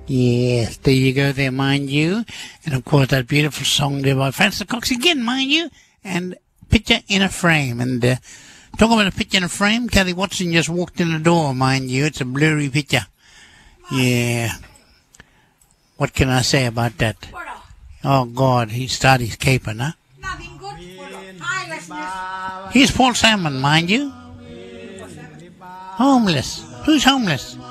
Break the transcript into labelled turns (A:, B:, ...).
A: Yes, there you go there, mind you. And of course that beautiful song there by Francis Cox again, mind you. And Picture in a Frame. And talk about a picture in a frame, Kelly Watson just walked in the door, mind you. It's a blurry picture. Yeah. What can I say about that? Oh God, he started his caper, huh?
B: Nothing good for tirelessness.
A: Here's Paul Salmon, mind you. Homeless. Who's homeless?